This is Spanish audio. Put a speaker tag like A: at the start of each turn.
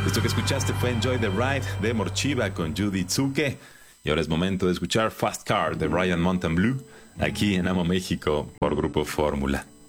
A: Esto que escuchaste fue Enjoy the Ride de Morchiva con Judy Tsuke. Y ahora es momento de escuchar Fast Car de Brian Montalbán aquí en Amo México por Grupo Fórmula.